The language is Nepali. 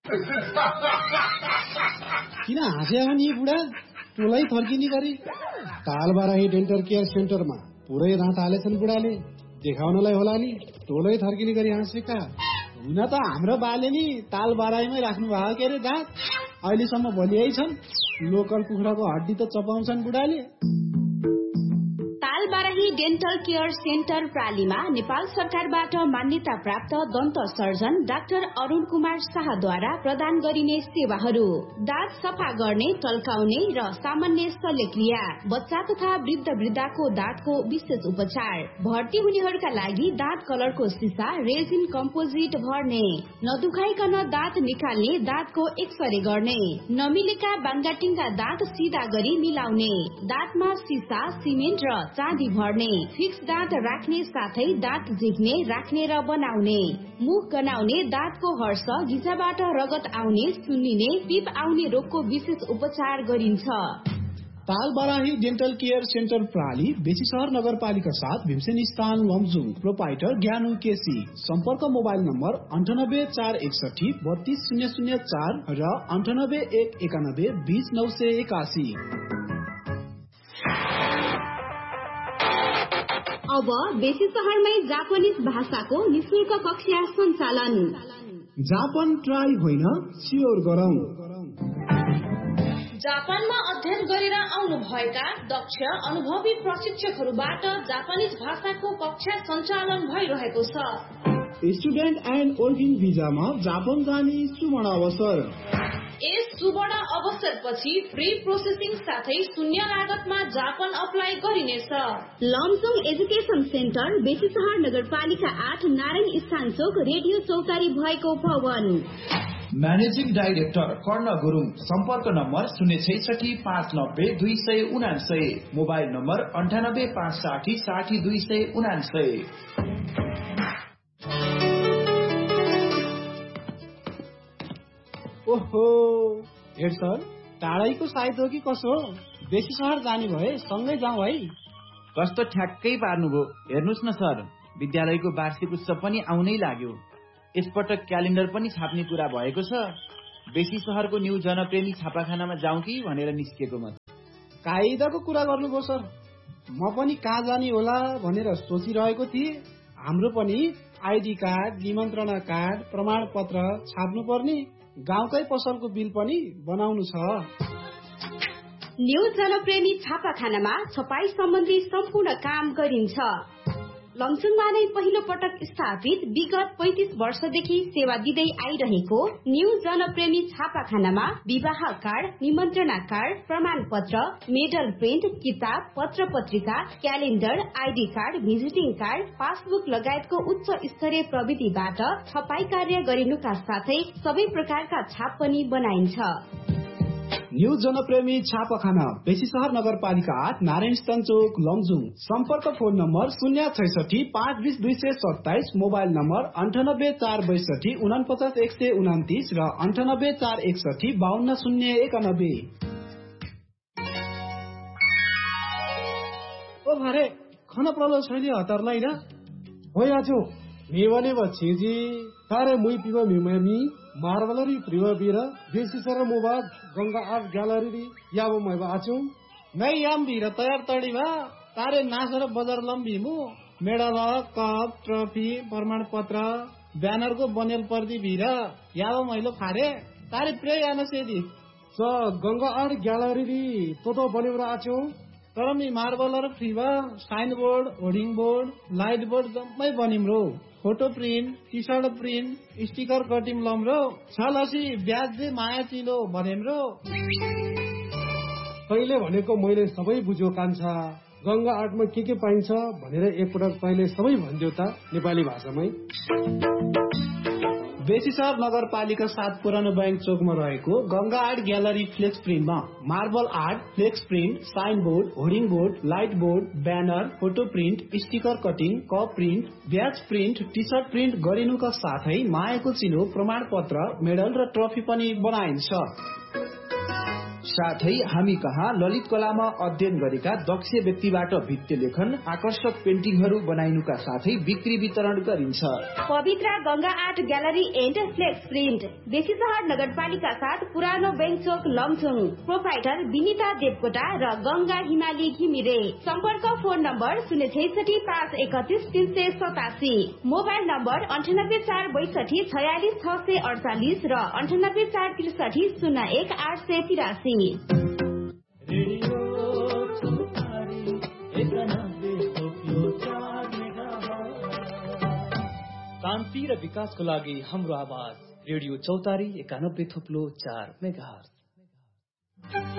किन हाँस्या नि बुढा? टोलै थर्किने गरी तालबाराही डेन्टल केयर सेन्टरमा पुरै दाँत हालेछन् बुढाले। देखाउनलाई होला नि टोलै थर्किने गरी हाँसेका। हुन त हाम्रो बाले नि तालबाराहीमै राख्नु भएको के अरे दाँत। अहिलेसम्म भोलियै छन्। लोकल कुखुराको हड्डी त चपाउँछन् बुढाले। तालबाराही डेन्टल केयर सेन्टर प्रालीमा नेपाल सरकारबाट मान्यता प्राप्त दन्त सर्जन डाक्टर अरुण कुमार शाहद्वारा प्रदान गरिने सेवाहरू: दाँत सफा गर्ने, टल्काउने र सामान्य शल्यक्रिया, बच्चा तथा वृद्ध वृद्धाको दाँतको विशेष उपचार, भर्ती हुनेहरूका लागि दाँत कलरको सिसा रेजिन कम्पोजिट भर्ने, नदुखाइकन दाँत निकाल्ने, दाँतको एक्सरे गर्ने, नमिलेका बाङ्गाटिङका दाँत सिधा गरी मिलाउने, दाँतमा सिसा, सिमेन्ट र चाँदी भर्ने, फिक्स दाँत राख्ने साथै दाँत झिक्ने, राख्ने र बनाउने, मुख गनाउने, दाँतको हर्ष, घिचाबाट रगत आउने, सुन्निने, पिप आउने रोगको विशेष उपचार गरिन्छ। तालबाराही डेन्टल केयर सेन्टर प्राली बेसी शहर नगरपालिका 7 भीमसेन स्थान लमजुङ। प्रोपाइटर ज्ञानु केसी। सम्पर्क मोबाइल नम्बर 9841 32004 र 9891 20981। अब बेसी शहरमै जापानिज भाषाको निशुल्क कक्षा सञ्चालन। जापान ट्राई होइन, स्योर गरौं। जापानमा अध्ययन गरेर आउनु भएका दक्ष अनुभवी प्रशिक्षकहरूबाट जापानिज भाषाको कक्षा सञ्चालन भइरहेको छ। स्टुडेन्ट एन्ड वर्किङ भिजामा जापान जाने सुवर्ण अवसर। यस सुवर्ण अवसरपछि फ्री प्रोसेसिङ साथै शून्य लागतमा जापान अप्लाई गरिनेछ। लमजुङ एजुकेसन सेन्टर बेसी शहर नगरपालिका 8 नारायण स्थान चोक रेडियो चौतारी भएको भवन। म्यानेजिङ डाइरेक्टर कर्ण गुरुङ। सम्पर्क नम्बर 066 590 279, मोबाइल नम्बर 98 560 60 279। ओहो हेड सर, टाढैको साइत हो कि कसो? बेसी शहर जाने भए सँगै जाउँ है। कस्तो ठ्याक्कै पार्नुभयो। हेर्नुहोस् न सर, विद्यालयको वार्षिक उत्सव पनि आउनै लाग्यो। यसपटक क्यालेन्डर पनि छाप्ने कुरा भएको छ। बेसी शहरको न्यू जनप्रेमी छापाखानामा जाउँ कि भनेर निस्केको म। कायदाको कुरा गर्नुभयो सर। म पनि कहाँ जाने होला भनेर सोचिरहेको थिएँ। हाम्रो पनि आइडी कार्ड, निमन्त्रणा कार्ड, प्रमाणपत्र छाप्नु पर्ने, गाउँकै पसलको बिल पनि बनाउनु छ। न्यू जनप्रेमी छापाखानामा छपाई सम्बन्धी सम्पूर्ण काम गरिन्छ। लमजुङमा नै पहिलो पटक स्थापित विगत 35 वर्षदेखि सेवा दिँदै आइरहेको न्यू जनप्रेमी छापाखानामा विवाह कार्ड, निमन्त्रणा कार्ड, प्रमाणपत्र, मेडल प्रिन्ट, किताब, पत्र पत्रिका, calendar, ID card, visiting card, passbook लगायतको उच्च स्तरीय प्रविधिबाट छपाई कार्य गरिनुका साथै सबै प्रकारका छाप पनि बनाइन्छ। न्यू जनप्रेमी छापाखाना बेसी शहर नगरपालिका 8 नारायण स्थान चोक लमजुङ। सम्पर्क फोन नम्बर 066 520 227, मोबाइल नम्बर 98 462 49 129 र 98 461 52 091। ओ भारे खन प्रलो छैन हतारलाई र होयाचो मेवने बच्छेजी तारे मुई पिवा मिममी मार्बलरी प्रिवबीर बेसी सर मोबाग गंगा आर्ट ग्यालरी याबो मैबा आचो नै याम भीर तयार तडी भा तारे नासर बजार लम्बी मु मेडल, कप, ट्रफी, प्रमाणपत्र, ब्यानर को बनेल पर्दी भीर याबो मैलो फारे तारे प्रे यान सेदी स गंगा आर्ट ग्यालरी तो बनेर आचो। तर मी मार्बलर फ्री भा sign board, hoarding board, light board जम्मै बनिम्रो। Photo print, T short print, sticker cutting लम्रो छलसी ब्याज दे माया चिलो भनेम्रो। तैले भनेको मैले सबै बुझ्यो कान्छा। गंगा आर्टमा के पाइन्छ भनेर एकपटक तैले सबै भन्दियो त नेपाली भाषामै। बेसी शहर नगरपालिका 7 पुरानो बैंक चोकमा रहेको Ganga art gallery flex प्रिन्टमा marble art, flex print, sign board, hoarding board, light board, banner, photo print, sticker cutting, cup print, ब्याज प्रिन्ट, टी सर्ट प्रिन्ट गरिनुका साथै मायाको चिलो, प्रमाणपत्र, मेडल र ट्रफी पनि बनाइन्छ। साथै हामी कहाँ ललित कलामा अध्ययन गरेका दक्ष व्यक्तिबाट भित्ते लेखन आकर्षक पेन्टिङहरू बनाइनुका साथै बिक्री वितरण गरिन्छ। पवित्र Ganga art gallery and flex print, बेसी सहर नगरपालिका 7, पुरानो बैंक चोक, लमजुङ। प्रोप्राइटर विनिता देवकोटा र गंगा हिमाली घिमिरे। सम्पर्क फोन नम्बर 063531386, मोबाइल नम्बर 9846264648 र 9846301883। शान्ति र विकासको लागि हाम्रो आवाज रेडियो चौतारी 91.4 मेगाहर्ज।